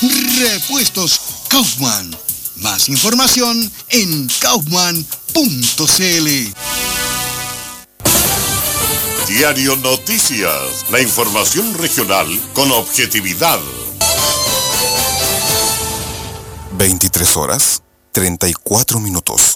Repuestos Kaufman. Más información en kaufman.cl. Diario Noticias, la información regional con objetividad. 23 horas, 34 minutos.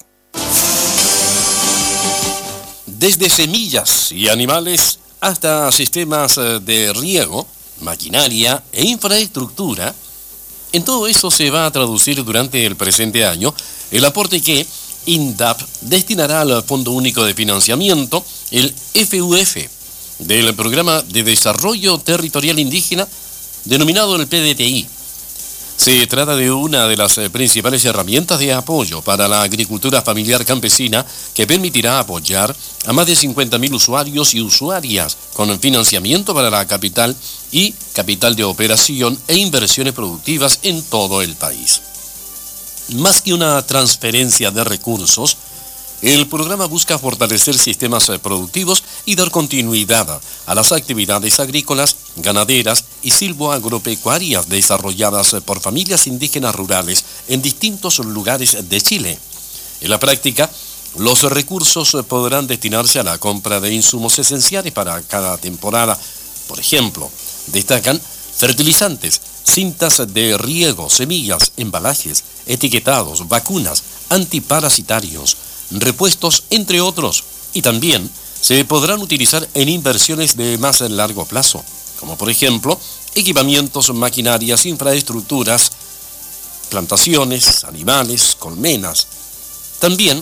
Desde semillas y animales hasta sistemas de riego, maquinaria e infraestructura, en todo eso se va a traducir durante el presente año el aporte que INDAP destinará al Fondo Único de Financiamiento, el FUF, del Programa de Desarrollo Territorial Indígena, denominado el PDTI. Se trata de una de las principales herramientas de apoyo para la agricultura familiar campesina que permitirá apoyar a más de 50.000 usuarios y usuarias con financiamiento para la capital y capital de operación e inversiones productivas en todo el país. Más que una transferencia de recursos, el programa busca fortalecer sistemas productivos y dar continuidad a las actividades agrícolas, ganaderas y silvoagropecuarias desarrolladas por familias indígenas rurales en distintos lugares de Chile. En la práctica, los recursos podrán destinarse a la compra de insumos esenciales para cada temporada. Por ejemplo, destacan fertilizantes, cintas de riego, semillas, embalajes, etiquetados, vacunas, antiparasitarios, repuestos, entre otros, y también se podrán utilizar en inversiones de más largo plazo, como por ejemplo equipamientos, maquinarias, infraestructuras, plantaciones, animales, colmenas. También,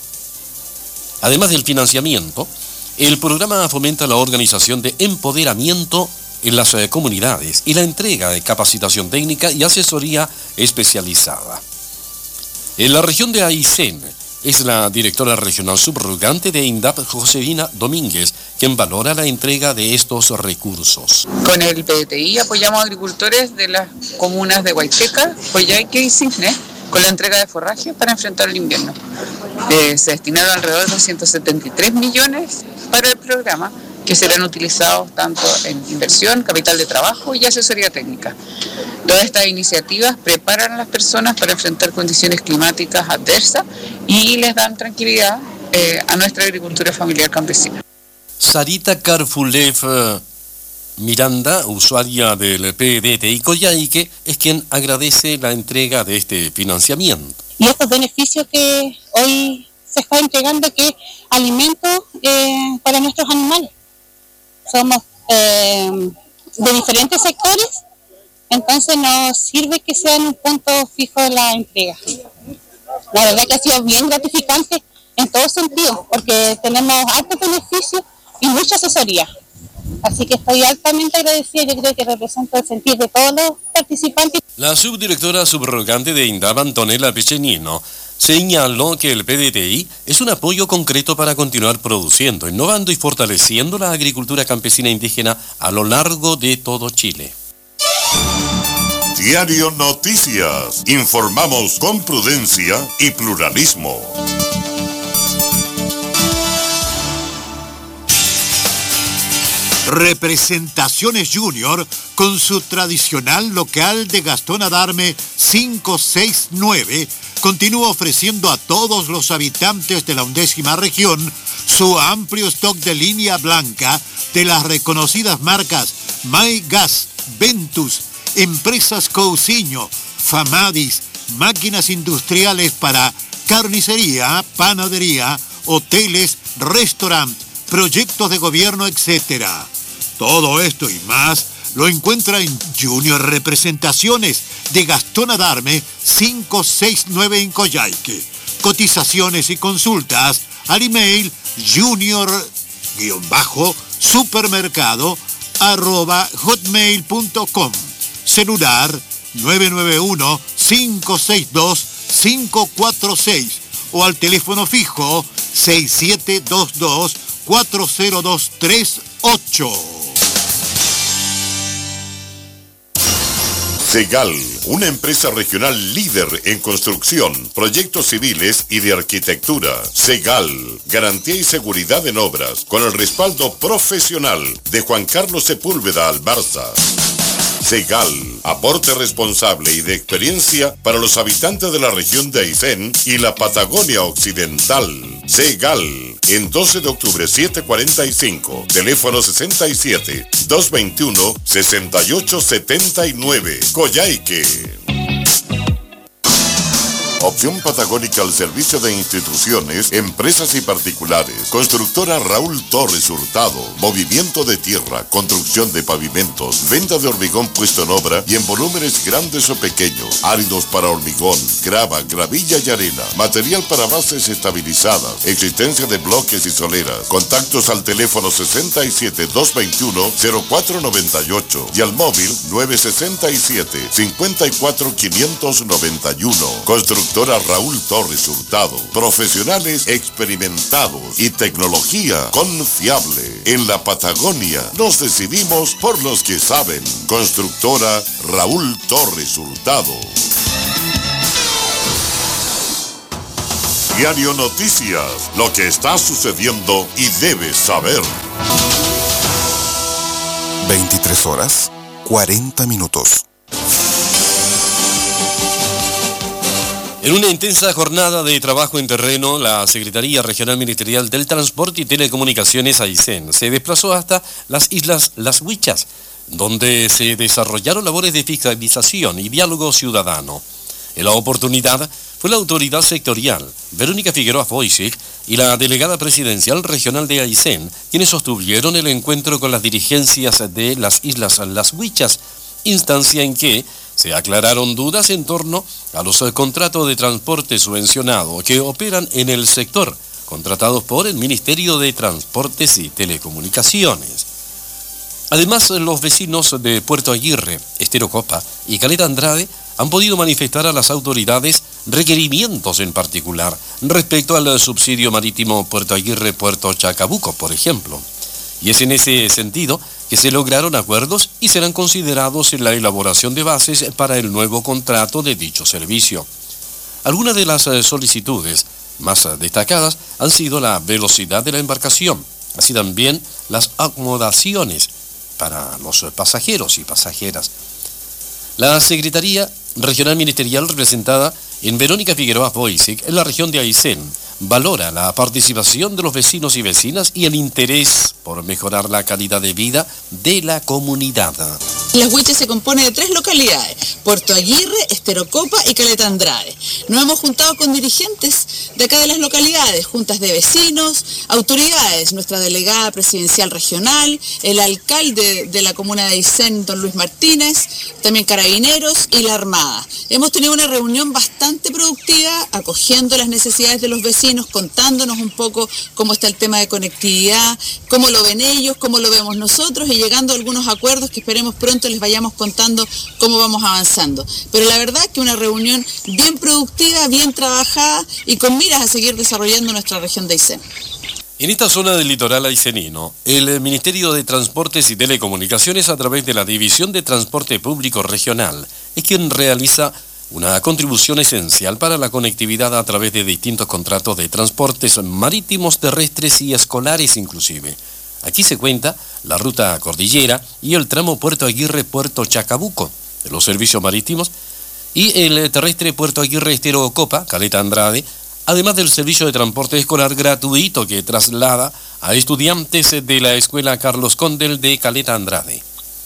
además del financiamiento, el programa fomenta la organización de empoderamiento en las comunidades y la entrega de capacitación técnica y asesoría especializada. En la región de Aysén, es la directora regional subrogante de INDAP, Josefina Domínguez, quien valora la entrega de estos recursos. Con el PDTI apoyamos a agricultores de las comunas de Huayteca, Coyhaique y Cisne con la entrega de forraje para enfrentar el invierno. Se destinaron alrededor de 273 millones para el programa, que serán utilizados tanto en inversión, capital de trabajo y asesoría técnica. Todas estas iniciativas preparan a las personas para enfrentar condiciones climáticas adversas y les dan tranquilidad a nuestra agricultura familiar campesina. Sarita Karfulev Miranda, usuaria del PDTI Coyhaique, es quien agradece la entrega de este financiamiento. Y estos beneficios que hoy se está entregando, que es alimento para nuestros animales. Somos de diferentes sectores, entonces nos sirve que sea en un punto fijo de la entrega. La verdad que ha sido bien gratificante en todo sentido, porque tenemos altos beneficios y mucha asesoría. Así que estoy altamente agradecida, yo creo que represento el sentir de todos los participantes. La subdirectora subrogante de INDAP, Antonella Piccinino, señaló que el PDTI es un apoyo concreto para continuar produciendo, innovando y fortaleciendo la agricultura campesina indígena a lo largo de todo Chile. Diario Noticias. Informamos con prudencia y pluralismo. Representaciones Junior, con su tradicional local de Gastón Adarme 569, continúa ofreciendo a todos los habitantes de la 11ª región su amplio stock de línea blanca de las reconocidas marcas My Gas, Ventus, Empresas Cousiño, Famadis, máquinas industriales para carnicería, panadería, hoteles, restaurantes, proyectos de gobierno, etc. Todo esto y más lo encuentra en Junior Representaciones de Gastón Adarme 569 en Coyhaique. Cotizaciones y consultas al email junior-supermercado@hotmail.com. Celular 991-562-546 o al teléfono fijo 6722-40238. Segal, una empresa regional líder en construcción, proyectos civiles y de arquitectura. Segal, garantía y seguridad en obras, con el respaldo profesional de Juan Carlos Sepúlveda Albarza. Segal, aporte responsable y de experiencia para los habitantes de la región de Aysén y la Patagonia Occidental. Segal, en 12 de octubre 745, teléfono 67-221-6879, Coyhaique. Opción patagónica al servicio de instituciones, empresas y particulares. Constructora Raúl Torres Hurtado. Movimiento de tierra, construcción de pavimentos, venta de hormigón puesto en obra y en volúmenes grandes o pequeños. Áridos para hormigón, grava, gravilla y arena. Material para bases estabilizadas. Existencia de bloques y soleras. Contactos al teléfono 67-221-0498 y al móvil 967-54-591. Constructora Raúl Torres Hurtado. Profesionales experimentados y tecnología confiable. En la Patagonia nos decidimos por los que saben. Constructora Raúl Torres Hurtado. Diario Noticias. Lo que está sucediendo y debes saber. 23 horas, 40 minutos. En una intensa jornada de trabajo en terreno, la Secretaría Regional Ministerial del Transporte y Telecomunicaciones Aysén se desplazó hasta las islas Las Huichas, donde se desarrollaron labores de fiscalización y diálogo ciudadano. En la oportunidad fue la autoridad sectorial, Verónica Figueroa Foysic, y la delegada presidencial regional de Aysén, quienes sostuvieron el encuentro con las dirigencias de las islas Las Huichas, instancia en que se aclararon dudas en torno a los contratos de transporte subvencionado que operan en el sector, contratados por el Ministerio de Transportes y Telecomunicaciones. Además, los vecinos de Puerto Aguirre, Estero Copa y Caleta Andrade han podido manifestar a las autoridades requerimientos en particular respecto al subsidio marítimo Puerto Aguirre-Puerto Chacabuco, por ejemplo. Y es en ese sentido que se lograron acuerdos y serán considerados en la elaboración de bases para el nuevo contrato de dicho servicio. Algunas de las solicitudes más destacadas han sido la velocidad de la embarcación, así también las acomodaciones para los pasajeros y pasajeras. La Secretaría Regional Ministerial representada en Verónica Figueroa Foysic en la región de Aysén valora la participación de los vecinos y vecinas y el interés por mejorar la calidad de vida de la comunidad. Las Huichas se compone de 3 localidades, Puerto Aguirre, Estero Copa y Caleta Andrade. Nos hemos juntado con dirigentes de acá de las localidades, juntas de vecinos, autoridades, nuestra delegada presidencial regional, el alcalde de la comuna de Aysén, don Luis Martínez, también carabineros y la Armada. Hemos tenido una reunión bastante productiva, acogiendo las necesidades de los vecinos, contándonos un poco cómo está el tema de conectividad, cómo lo ven ellos, cómo lo vemos nosotros y llegando a algunos acuerdos que esperemos pronto les vayamos contando cómo vamos avanzando. Pero la verdad que una reunión bien productiva, bien trabajada y con miras a seguir desarrollando nuestra región de Aysén. En esta zona del litoral aysenino, el Ministerio de Transportes y Telecomunicaciones, a través de la División de Transporte Público Regional, es quien realiza una contribución esencial para la conectividad a través de distintos contratos de transportes marítimos, terrestres y escolares inclusive. Aquí se cuenta la ruta cordillera y el tramo Puerto Aguirre-Puerto Chacabuco de los servicios marítimos y el terrestre Puerto Aguirre-Estero Copa, Caleta Andrade, además del servicio de transporte escolar gratuito que traslada a estudiantes de la Escuela Carlos Condel de Caleta Andrade.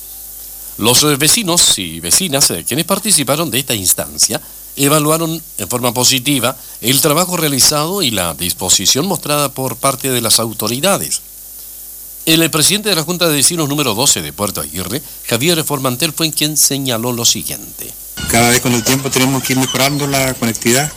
Los vecinos y vecinas quienes participaron de esta instancia evaluaron en forma positiva el trabajo realizado y la disposición mostrada por parte de las autoridades. El presidente de la Junta de Vecinos número 12 de Puerto Aguirre, Javier Formantel, fue quien señaló lo siguiente. Cada vez con el tiempo tenemos que ir mejorando la conectividad.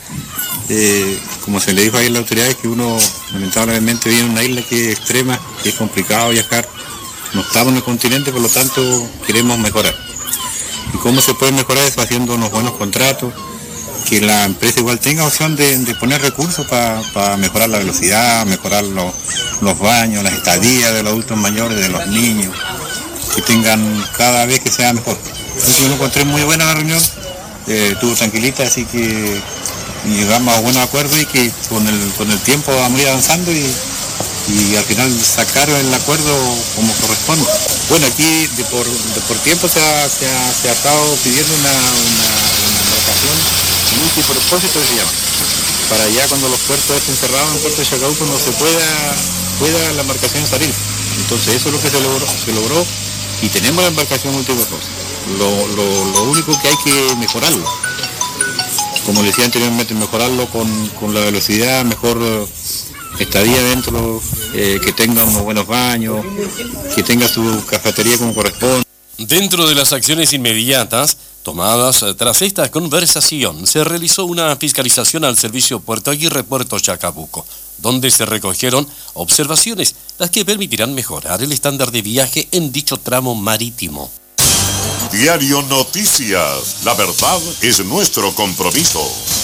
Como se le dijo ahí a las autoridades, que uno lamentablemente vive en una isla que es extrema, que es complicado viajar. No estamos en el continente, por lo tanto queremos mejorar. ¿Y cómo se puede mejorar eso? Haciendo unos buenos contratos, que la empresa igual tenga opción de poner recursos para mejorar la velocidad, mejorar los baños, las estadías de los adultos mayores, de los niños, que tengan cada vez que sea mejor. Entonces yo me encontré muy buena la reunión, estuvo tranquilita, así que llegamos a buenos acuerdos y que con el tiempo vamos a ir avanzando y al final sacar el acuerdo como corresponde. Bueno, aquí por tiempo se ha estado pidiendo una embarcación multipropósito, se llama, para ya cuando los puertos estén cerrados en Puerto de Chacabuco no se pueda la embarcación salir. Entonces eso es lo que se logró y tenemos la embarcación multipropósito. Lo único que hay que mejorarlo, como les decía anteriormente, mejorarlo con la velocidad, mejor estadía dentro, que tenga unos buenos baños, que tenga su cafetería como corresponde. Dentro de las acciones inmediatas tomadas tras esta conversación, se realizó una fiscalización al servicio Puerto Aguirre Puerto Chacabuco, donde se recogieron observaciones, las que permitirán mejorar el estándar de viaje en dicho tramo marítimo. Diario Noticias, la verdad es nuestro compromiso.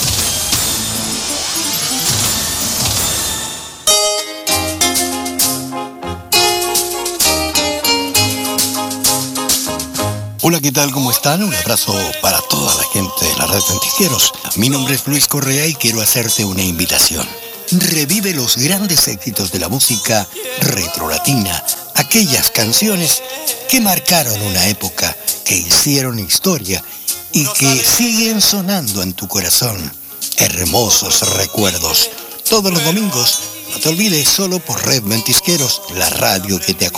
Hola, ¿qué tal? ¿Cómo están? Un abrazo para toda la gente de la red Ventisqueros. Mi nombre es Luis Correa y quiero hacerte una invitación. Revive los grandes éxitos de la música retrolatina, aquellas canciones que marcaron una época, que hicieron historia y que siguen sonando en tu corazón. Hermosos recuerdos. Todos los domingos, no te olvides, solo por Red Ventisqueros, la radio que te acompaña.